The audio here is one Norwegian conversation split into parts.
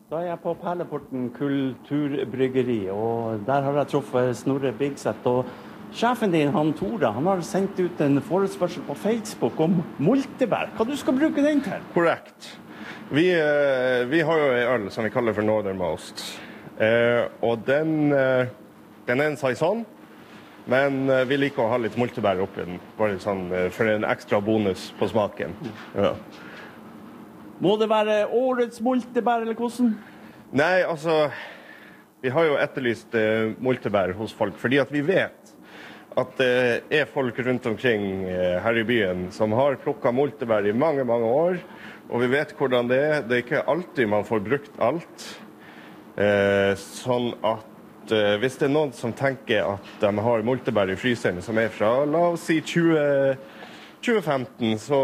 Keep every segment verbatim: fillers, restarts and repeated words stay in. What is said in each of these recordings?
Da er jeg på Perleporten kulturbryggeri, og der har jeg truffet Snorre Bigseth. Og sjefen din, han Tore, han har sendt ut en forespørsel på Facebook om multebær. Hva du skal bruke den til? Korrekt. Vi, vi har jo en øl som vi kaller for Northernmost. Eh, og den, den er en saison, men vi liker å ha litt multebær oppi den, bare sånn for en ekstra bonus på smaken. Ja. Må det være årets multebær, eller hvordan? Nei, altså, vi har jo etterlyst eh, multebær hos folk, fordi at vi vet at det er folk rundt omkring eh, her i byen som har plukket multebær i mange, mange år, og vi vet hvordan det er. Det er ikke alltid man får brukt alt. Eh, sånn at eh, hvis det er noen som tenker at de har multebær i fryseren som er fra, la oss si tjue femten, så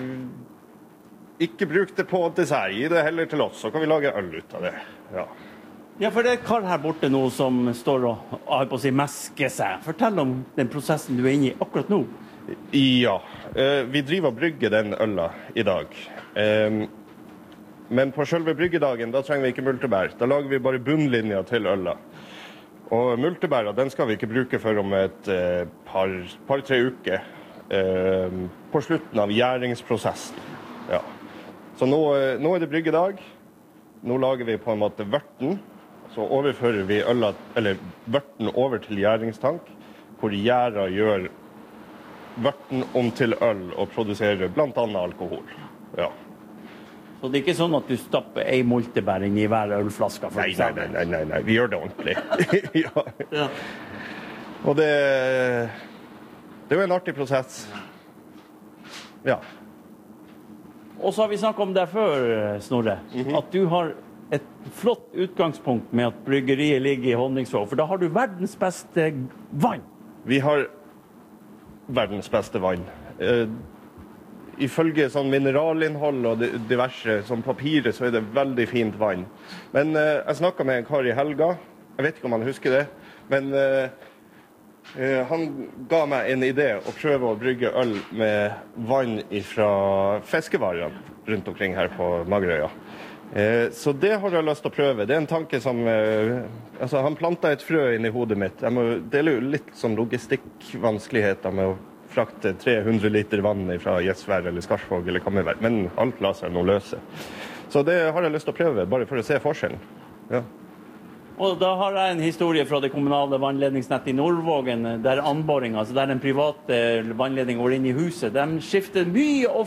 ikke bruk det på dessert, gi det heller til oss, så kan vi lage øl ut av det. Ja, ja for det er et kar her borte nå som står og har på å si mesker seg. Fortell om den prosessen du er inne i akkurat nå. Ja, eh, vi driver og brygger den øla i dag. Eh, men på selve bryggedagen, da trenger vi ikke multebær. Da lager vi bare bunnlinja til øla. Og multebæra, den skal vi ikke bruke før om et eh, par, par, tre uker. Eh, på slutten av gjæringsprosessen. Ja. Så nå, nå er det bryggedag. Nå lager vi på en måte vørten. Så overfører vi øla, eller vørten over til gjæringstank, hvor gjæra gjør vørten om til øl og produserer blant annet alkohol. Ja. Så det er ikke sånn at du stapper ei multebær inn i hver ølflaske? For nei, nei, nei, nei, nei, nei, vi gjør det ordentlig. Ja. Ja. Og det, det er jo en artig prosess. Ja. Og så har vi snakket om det før, Snorre, mm-hmm. at du har et flott utgangspunkt med at bryggeriet ligger i Honningsvåg, for da har du verdens beste vann. Vi har verdens beste vann. Eh, ifølge sånn mineralinnhold og diverse, som papiret, så er det veldig fint vann. Men eh, jeg snakket med en kar i helga, jeg vet ikke om han husker det, men eh, Uh, han ga meg en idé å prøve å brygge øl med vann fra fiskevarene rundt omkring her på Magerøya. Uh, så det har jeg lyst til å prøve. Det er en tanke som uh, altså han plantet et frø inn i hodet mitt. Jeg må dele jo litt sånn logistikkvanskeligheter med å frakte tre hundre liter vann fra Gjesvær eller Skarsvåg eller Kammervær, men alt lar seg nå løse. Så det har jeg lyst til å prøve, bare for å se forskjellen. Ja. Og da har jeg en historie fra det kommunale vannledningsnettet i Nordvågen, der anboringen, altså der en privat vannledning går inn i huset, de skifter mye ofte